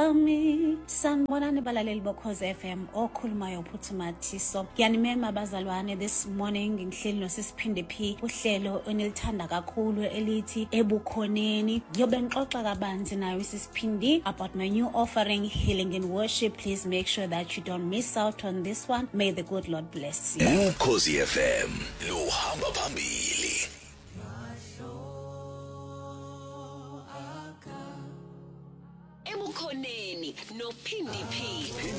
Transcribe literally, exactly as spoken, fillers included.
tell me. Sanibonani balaleli bokhozi F M okhulumayo uPhuthuma Thiso. Ngiyanimema bazalwane, this morning ngihleli noSisiphinde P uhlelo enilithanda kakhulu elithi ebukhoneni. Ngiyobe ngixoxa kabanzi nayo uSisiphinde about my new offering, Healing in Worship. Please make sure that you don't miss out on this one. May the good Lord bless you. Ukhozi F M lo hamba phambili. Ebukhoneni no Phindi P.